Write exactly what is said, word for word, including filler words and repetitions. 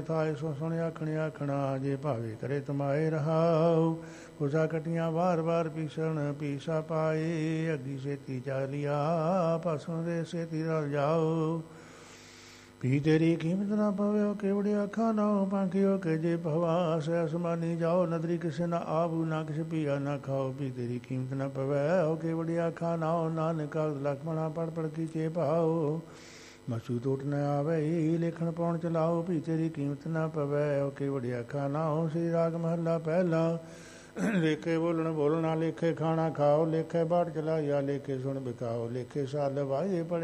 ਥਾਏ ਸੋ ਸੁਣ ਆਖਣ ਆਖਣਾ ਜੇ ਭਾਵੇ ਕਰੇ ਤਮਾਏ ਰਹਾਉ। ਕੁਸਾ ਕਟੀਆਂ ਵਾਰ ਵਾਰ ਪੀਸਣ ਪੀਸਾ ਪਾਏ। ਅੱਗੀ ਛੇਤੀ ਚਾਲਿਆ ਪਸੋਂ ਦੇ ਛੇਤੀ ਰਲ ਜਾਓ। ਪੀ ਤੇਰੀ ਕੀਮਤ ਨਾ ਪਵਿਓ ਕੇਵੜਿਆ ਖਾਨਾਓ। ਪਾਂਖਿਓ ਕੇ ਜੇ ਭਵਾਸ ਅਸਮਾਨੀ ਜਾਓ। ਨਦਰੀ ਕਿਸੇ ਨਾ ਆਬੂ ਨਾ ਕਿਸ ਪੀਆ ਨਾ ਖਾਓ। ਪੀ ਤੇਰੀ ਕੀਮਤ ਨਾ ਪਵੈ ਹੋ ਕੇਵੜਿਆ ਖਾਨਾਓ। ਨਾਨਕ ਲਖਮਣਾ ਪੜ ਪੜ ਕੀ ਚੇ ਭਾਓ। ਮਸੂ ਟੁੱਟ ਨ ਆਵੇ ਲੇਖਣ ਪਾਉਣ ਚਲਾਓ। ਪੀ ਤੇਰੀ ਕੀਮਤ ਨਾ ਪਵੈ ਹੋ ਕੇਵੜਿਆ ਖਾਨਾਓ। ਸ੍ਰੀ ਰਾਗ ਮਹੱਲਾ ਪਹਿਲਾ। ਲੇਖੇ ਬੋਲਣ ਬੋਲਣਾ ਲੇਖੇ ਖਾਣਾ ਖਾਓ। ਲੇਖੇ ਬਾੜ ਚਲਾਇਆ ਲੇਖੇ ਸੁਣ ਬਿਕਾਓ। ਲੇਖੇ ਸਾਲ ਵਾਏ ਪੜੇ